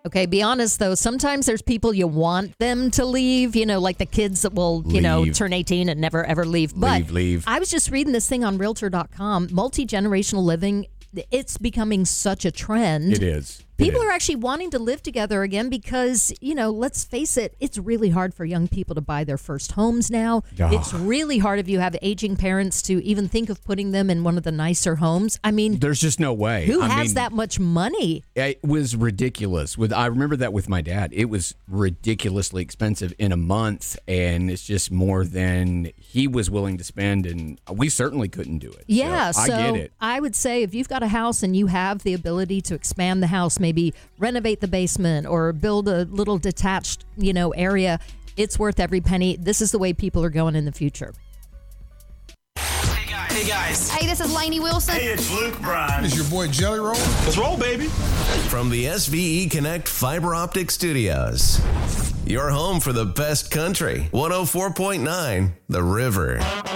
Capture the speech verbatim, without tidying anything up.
Okay, be honest, though. Sometimes there's people you want them to leave, you know, like the kids that will, you Leave. know, turn eighteen and never, ever leave. But Leave, leave. I was just reading this thing on Realtor dot com. Multi-generational living, it's becoming such a trend. It is. People are actually wanting to live together again because, you know, let's face it, it's really hard for young people to buy their first homes now. Oh. It's really hard if you have aging parents to even think of putting them in one of the nicer homes. I mean, There's just no way. who I has mean, that much money? It was ridiculous. With I remember that with my dad. It was ridiculously expensive in a month, and it's just more than he was willing to spend, and we certainly couldn't do it. Yeah, so, so I get it. I would say if you've got a house and you have the ability to expand the house, maybe renovate the basement or build a little detached, you know, area, it's worth every penny. This is the way people are going in the future. Hey guys. Hey guys. Hey, this is Lainey Wilson. Hey, it's Luke Bryan. It's your boy Jelly Roll. Let's roll, baby. From the S V E Connect Fiber Optic Studios. Your home for the best country. one oh four point nine The River.